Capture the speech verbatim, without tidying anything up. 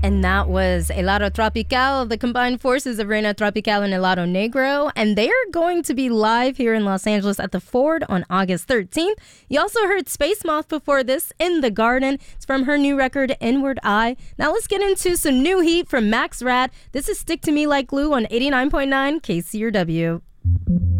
And that was Helado Tropical, the combined forces of Reina Tropical and Helado Negro. And they are going to be live here in Los Angeles at the Ford on August thirteenth. You also heard Space Moth before this, In the Garden. It's from her new record, Inward Eye. Now let's get into some new heat from Max Rad. This is Stick to Me Like Glue on eighty-nine point nine K C R W.